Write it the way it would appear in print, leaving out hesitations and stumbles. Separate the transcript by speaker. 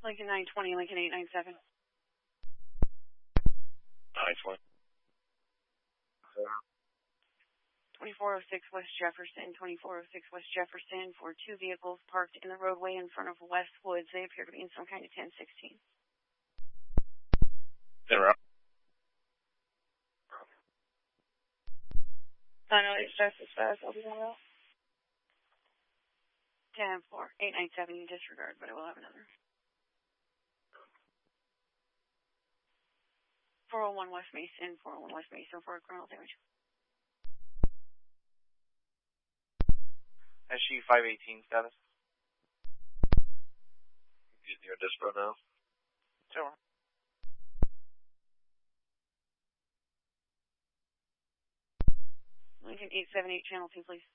Speaker 1: Lincoln 920, Lincoln 897.
Speaker 2: 920.
Speaker 1: 2406 West Jefferson, 2406 West Jefferson, for two vehicles parked in the roadway in front of Westwoods. They appear to be in some kind of 1016.
Speaker 2: Interrupt.
Speaker 1: No, it's fast. I'll be on route. 10-4, 897, you disregard, but I will have another. 401 West Mason, 401 West Mason for criminal damage.
Speaker 3: SG 518 status.
Speaker 2: Getting your dispo now.
Speaker 3: Sure.
Speaker 1: Lincoln 878, channel 2, please.